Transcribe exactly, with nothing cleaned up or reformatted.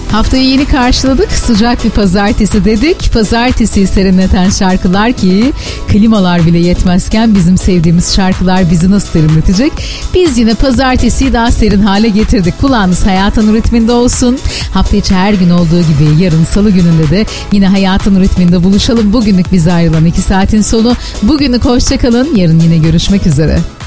Haftayı yeni karşıladık. Sıcak bir pazartesi dedik. Pazartesiyi serinleten şarkılar ki klimalar bile yetmezken bizim sevdiğimiz şarkılar bizi nasıl serinletecek? Biz yine pazartesiyi daha serin hale getirdik. Kulağınız hayatın ritminde olsun. Hafta içi her gün olduğu gibi yarın salı gününde de yine hayatın ritminde buluşalım. Bugünlük bize ayrılan iki saatin sonu. Bugünlük hoşça kalın. Yarın yine görüşmek üzere.